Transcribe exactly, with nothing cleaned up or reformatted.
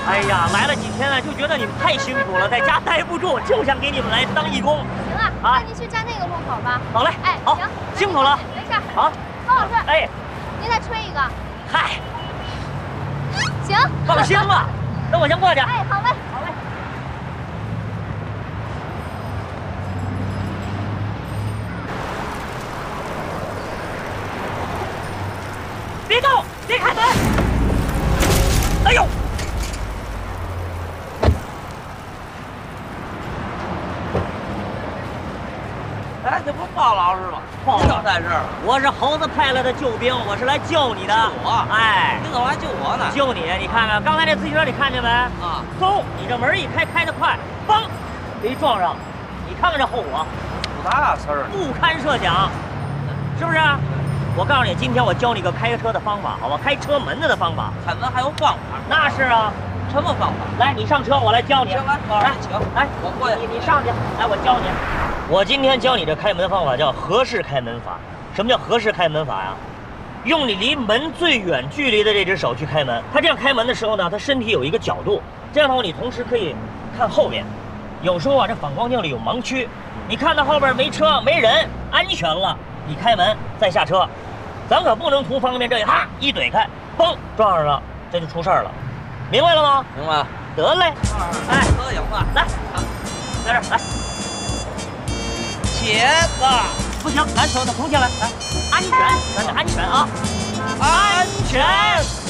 哎呀，来了几天了，就觉得你们太辛苦了，在家待不住，就想给你们来当义工。 行了，那您去站那个路口吧。 好嘞， 哎， 好， 行， 辛苦了。 没事。 好， 高老师， 哎， 您再吹一个。 嗨， 行， 放心吧，那我先过去。 哎，好嘞， 好嘞。别动，别开门。哎呦！ 哎，这不包老师吗？ 包你怎么在这儿？ 我是猴子派来的救兵，我是来救你的。 救我？ 哎， 你怎么还救我呢？ 救你！你看看刚才那自行车，你看见没？ 啊！ 嗖，你这门一开，开得快，嘣，给撞上。你看看这后果， 出大事儿了， 不堪设想，是不是？我告诉你，今天我教你个开车的方法，好吧？开车门子的方法。 开门还有方法？ 那是啊。 什么方法？ 来，你上车，我来教你。 行，来，老师请。 来， 我过去。 你你上去，来，我教你。我今天教你这开门方法叫合适开门法。什么叫合适开门法呀？用你离门最远距离的这只手去开门。它这样开门的时候呢，它身体有一个角度，这样的话你同时可以看后面。有时候啊，这反光镜里有盲区，你看到后边没车没人，安全了，你开门再下车。咱可不能图方便，这一哈一怼开，嘣撞上了，这就出事儿了。明白了吗？ 明白了。 得嘞， 哎，合影吧， 来，在这儿来。 茄子， 不行，咱手得空下来，来，安全，咱得安全啊， 安全。